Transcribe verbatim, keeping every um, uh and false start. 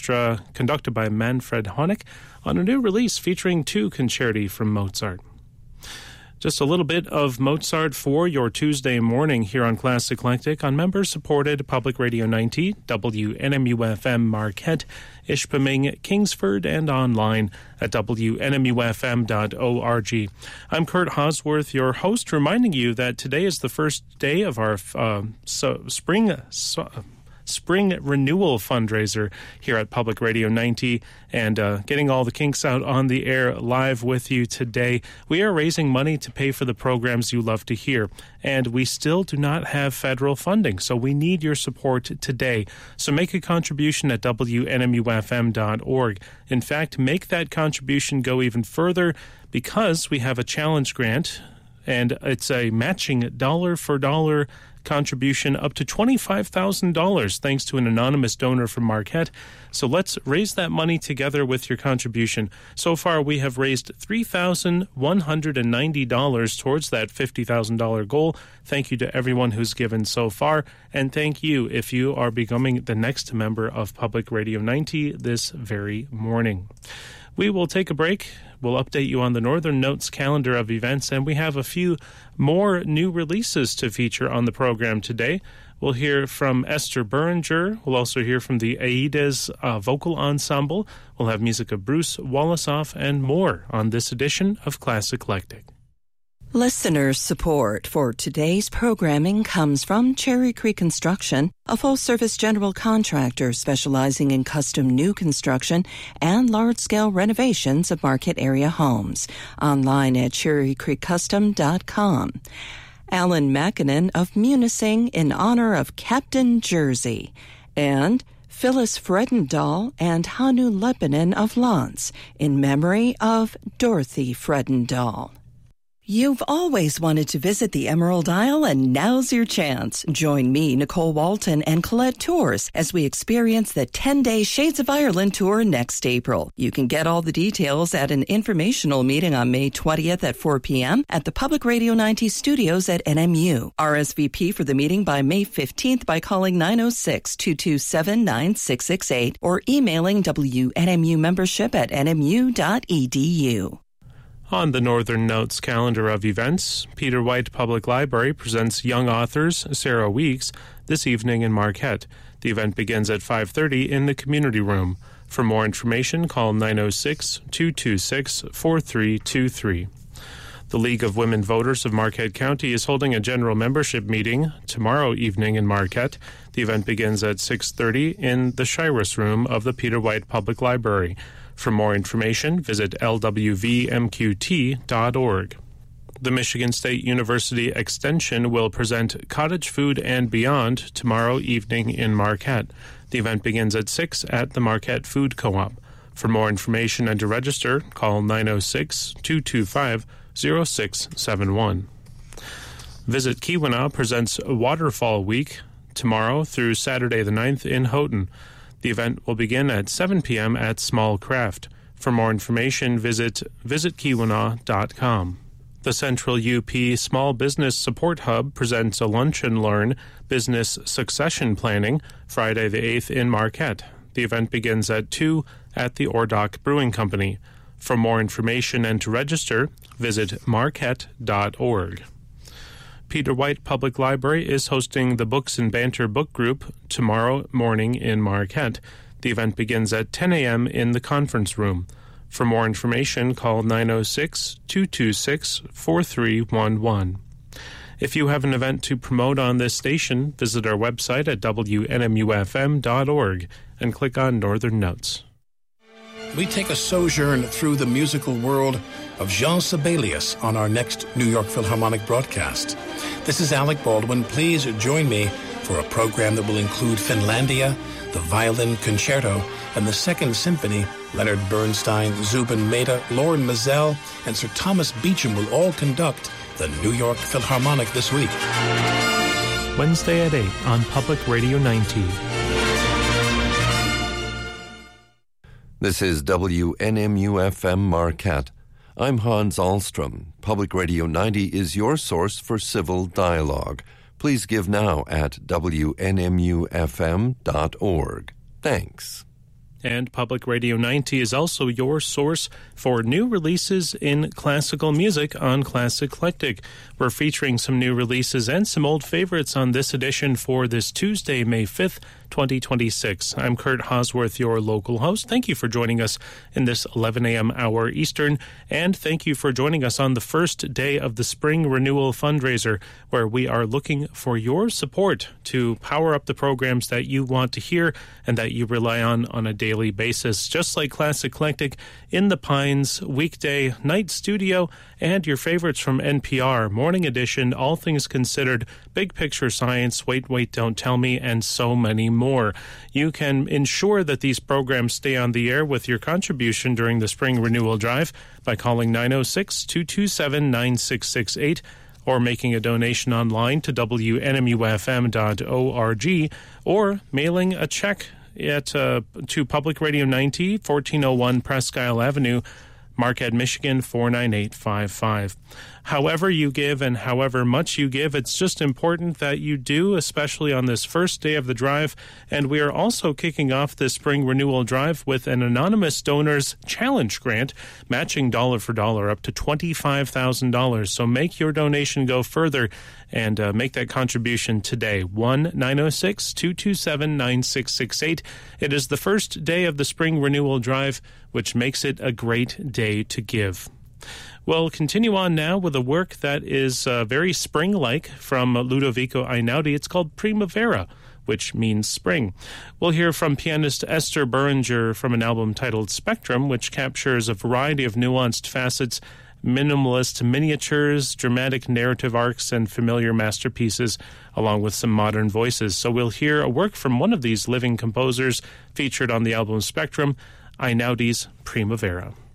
Orchestra conducted by Manfred Honeck on a new release featuring two concerti from Mozart. Just a little bit of Mozart for your Tuesday morning here on Classic Eclectic on member-supported Public Radio ninety, W N M U F M Marquette, Ishpeming, Kingsford, and online at W N M U F M dot org. I'm Kurt Hosworth, your host, reminding you that today is the first day of our uh, so spring... So, Spring Renewal fundraiser here at Public Radio ninety, and uh, getting all the kinks out on the air live with you today. We are raising money to pay for the programs you love to hear, and we still do not have federal funding, so we need your support today. So make a contribution at W N M U F M dot org. In fact, make that contribution go even further because we have a challenge grant, and it's a matching dollar-for-dollar contribution up to twenty-five thousand dollars thanks to an anonymous donor from Marquette. So let's raise that money together with your contribution. So far, we have raised three thousand one hundred ninety dollars towards that fifty thousand dollars goal. Thank you to everyone who's given so far, and thank you if you are becoming the next member of Public Radio ninety this very morning. We will take a break. We'll update you on the Northern Notes calendar of events, and we have a few more new releases to feature on the program today. We'll hear from Esther Beringer. We'll also hear from the Aides uh, Vocal Ensemble. We'll have music of Bruce Wallasoff and more on this edition of Classic Eclectic. Listener support for today's programming comes from Cherry Creek Construction, a full-service general contractor specializing in custom new construction and large-scale renovations of market-area homes. Online at cherry creek custom dot com. Alan Mackinnon of Munising in honor of Captain Jersey. And Phyllis Fredendahl and Hanu Lebanon of Lance in memory of Dorothy Fredendahl. You've always wanted to visit the Emerald Isle, and now's your chance. Join me, Nicole Walton, and Colette Tours as we experience the ten-day Shades of Ireland tour next April. You can get all the details at an informational meeting on May twentieth at four p.m. at the Public Radio ninety studios at N M U. R S V P for the meeting by May fifteenth by calling nine oh six, two two seven, nine six six eight or emailing W N M U membership at n m u dot e d u. On the Northern Notes calendar of events, Peter White Public Library presents young authors Sarah Weeks this evening in Marquette. The event begins at five thirty in the community room. For more information, call nine oh six, two two six, four three two three. The League of Women Voters of Marquette County is holding a general membership meeting tomorrow evening in Marquette. The event begins at six thirty in the Shiras Room of the Peter White Public Library. For more information, visit l w v m q t dot org. The Michigan State University Extension will present Cottage Food and Beyond tomorrow evening in Marquette. The event begins at six at the Marquette Food Co-op. For more information and to register, call nine oh six, two two five, oh six seven one. Visit Keweenaw presents Waterfall Week tomorrow through Saturday the ninth in Houghton. The event will begin at seven p.m. at Small Craft. For more information, visit visit keweenaw dot com. The Central U P Small Business Support Hub presents a Lunch and Learn Business Succession Planning Friday the eighth in Marquette. The event begins at two at the Ordock Brewing Company. For more information and to register, visit marquette dot org. Peter White Public Library is hosting the Books and Banter Book Group tomorrow morning in Marquette. The event begins at ten a.m. in the conference room. For more information, call nine oh six, two two six, four three one one. If you have an event to promote on this station, visit our website at w n m u f m dot org and click on Northern Notes. We take a sojourn through the musical world of Jean Sibelius on our next New York Philharmonic broadcast. This is Alec Baldwin. Please join me for a program that will include Finlandia, the Violin Concerto, and the Second Symphony. Leonard Bernstein, Zubin Mehta, Lauren Mazel, and Sir Thomas Beecham will all conduct the New York Philharmonic this week. Wednesday at eight on Public Radio ninety. This is W N M U F M Marquette. I'm Hans Ahlstrom. Public Radio ninety is your source for civil dialogue. Please give now at w n m u f m dot org. Thanks. And Public Radio ninety is also your source for new releases in classical music on Classic Eclectic. We're featuring some new releases and some old favorites on this edition for this Tuesday, May fifth, twenty twenty-six. I'm Kurt Hosworth, your local host. Thank you for joining us in this eleven a.m. hour Eastern, and thank you for joining us on the first day of the Spring Renewal Fundraiser, where we are looking for your support to power up the programs that you want to hear and that you rely on on a daily basis. Just like Classic Eclectic, In the Pines, Weekday, Night Studio, and your favorites from N P R, Morning Edition, All Things Considered, Big Picture Science, Wait, Wait, Don't Tell Me, and so many more. You can ensure that these programs stay on the air with your contribution during the Spring Renewal Drive by calling nine oh six, two two seven, nine six six eight or making a donation online to W N M U F M dot org or mailing a check at uh, to Public Radio ninety, fourteen oh one Presque Isle Avenue, Marquette, Michigan, four nine eight five five. However you give and however much you give, it's just important that you do, especially on this first day of the drive. And we are also kicking off this Spring Renewal Drive with an anonymous donors challenge grant, matching dollar for dollar up to twenty-five thousand dollars. So make your donation go further and uh, make that contribution today. one nine oh six, two two seven, nine six six eight. It is the first day of the Spring Renewal Drive, which makes it a great day to give. We'll continue on now with a work that is uh, very spring-like from Ludovico Einaudi. It's called Primavera, which means spring. We'll hear from pianist Esther Beringer from an album titled Spectrum, which captures a variety of nuanced facets, minimalist miniatures, dramatic narrative arcs, and familiar masterpieces, along with some modern voices. So we'll hear a work from one of these living composers featured on the album Spectrum, Einaudi's Primavera.